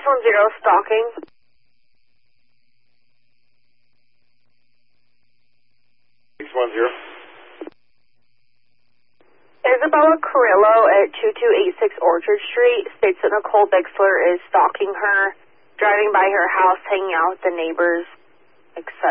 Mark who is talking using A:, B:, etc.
A: 610 stalking.
B: 610.
A: Isabella Carrillo at 2286 Orchard Street states that Nicole Bixler is stalking her, driving by her house, hanging out with the neighbors, etc.